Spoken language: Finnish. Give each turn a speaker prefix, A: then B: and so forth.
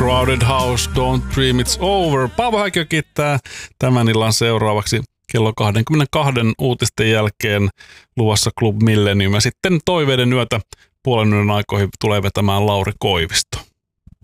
A: Crowded House, Don't Dream It's Over. Paavo Häikö kiittää tämän illan seuraavaksi kello 22 uutisten jälkeen luvassa Club Millennium. Ja sitten toiveiden yötä puolen yön aikoihin tulee vetämään Lauri Koivisto.